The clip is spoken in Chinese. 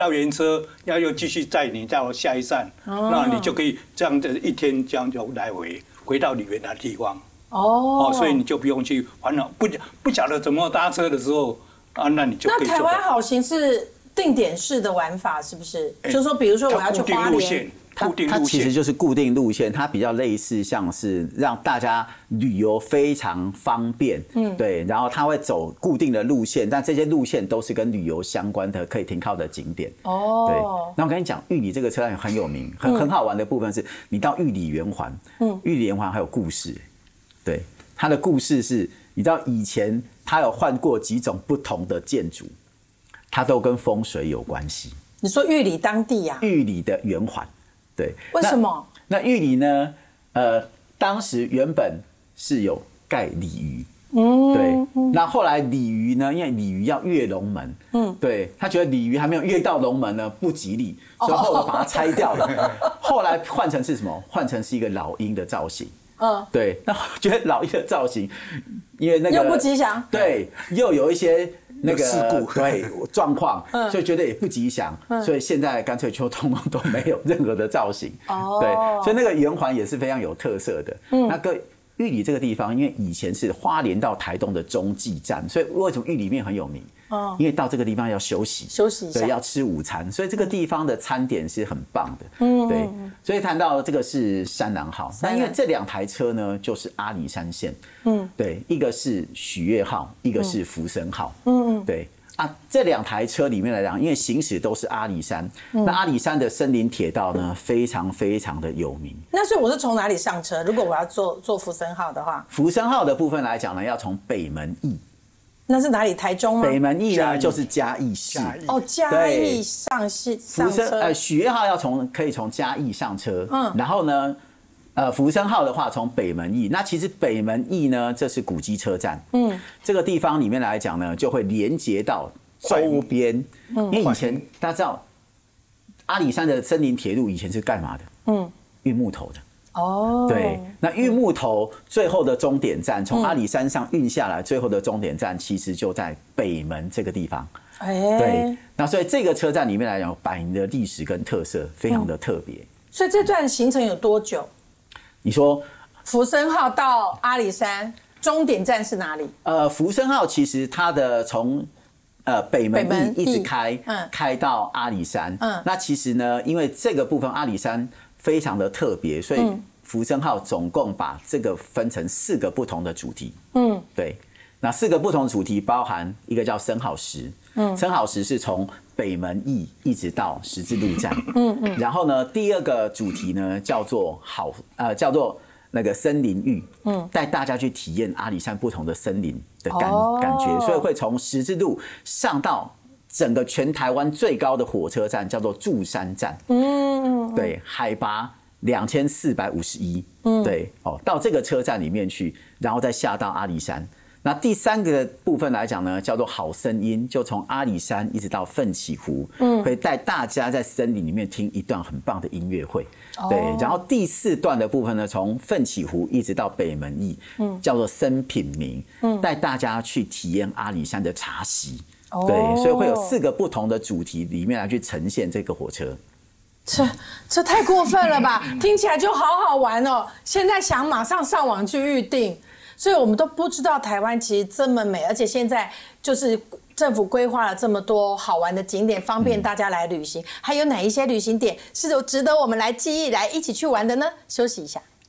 到原车，又继续载你到下一站，那你就可以这样子一天这样就来回到你原来的地方。所以你就不用去烦恼，不晓得怎么搭车的时候啊，那你就可以。 那台湾好行是定点式的玩法，是不是？就是说，比如说我要去花莲。 它其实就是固定路线，它比较类似像是让大家旅游非常方便，对，然后它会走固定的路线，但这些路线都是跟旅游相关的可以停靠的景点。对。那我跟你讲，玉里这个车站很有名，很好玩的部分是，你到玉里圆环，玉里圆环还有故事，对，它的故事是，你知道以前它有换过几种不同的建筑，它都跟风水有关系。 你说玉里当地呀？ 玉里的圆环。对， 为什么？ 那玉里呢？当时原本是有盖鲤鱼，对。那后来鲤鱼呢，因为鲤鱼要跃龙门，对，他觉得鲤鱼还没有跃到龙门呢，不吉利，所以后来把它拆掉了。后来换成是什么？换成是一个老鹰的造型。对。那我觉得老鹰的造型，因为那个又不吉祥， 对，又有一些。那个事故对状况，所以觉得也不吉祥，所以现在干脆就通通都没有任何的造型。对，所以那个圆环也是非常有特色的。那个玉里这个地方，因为以前是花莲到台东的中继站，所以为什么玉里面很有名？因为到这个地方要休息一下，对，要吃午餐，所以这个地方的餐点是很棒的。对，所以谈到这个是山南号，那因为这2台车呢，就是阿里山线。对，一个是许悦号，一个是福生号。对。这2台车里面来讲，因为行驶都是阿里山，那阿里山的森林铁道呢，非常非常的有名。 那所以我是从哪里上车？如果我要坐福生号的话， 福生号的部分来讲呢，要从北门驿。 那是哪里？台中吗？ 北门驿呢，就是嘉义市。 嘉义上车。 许悦号可以从嘉义上车。然后呢，福生号的话从北门驿。那其实北门驿呢，这是古迹车站。这个地方里面来讲呢，就会连接到周边。因为以前大家知道，阿里山的森林铁路以前是干嘛的？运木头的。对，那运木头最后的终点站，从阿里山上运下来，最后的终点站其实就在北门这个地方。对，那所以这个车站里面来讲，100年的历史跟特色，非常的特别。 所以这段行程有多久？ 你说福生号到阿里山终点站是哪里？ 福生号其实它的从北门驿一直开到阿里山。那其实呢，因为这个部分阿里山非常的特别，所以福生号总共把这个分成4个不同的主题。对，那4个不同的主题包含一个叫生好石，生好石是从北门驿一直到十字路站。然后呢，第2个主题呢叫做叫做那个森林浴，带大家去体验阿里山不同的森林的感觉，所以会从十字路上到整个全台湾最高的火车站，叫做祝山站。对，海拔2451。对，到这个车站里面去，然后再下到阿里山。那第3个部分来讲呢，叫做好声音，就从阿里山一直到奋起湖，会带大家在森林里面听一段很棒的音乐会。对，然后第4段的部分呢，从奋起湖一直到北门驿，叫做生品茗，带大家去体验阿里山的茶席。对，所以会有4个不同的主题里面来去呈现这个火车。 这太过分了吧？听起来就好好玩哦！现在想马上上网去预定。所以我们都不知道台湾其实这么美，而且现在就是政府规划了这么多好玩的景点，方便大家来旅行。还有哪一些旅行点是有值得我们来记忆、来一起去玩的呢？休息一下。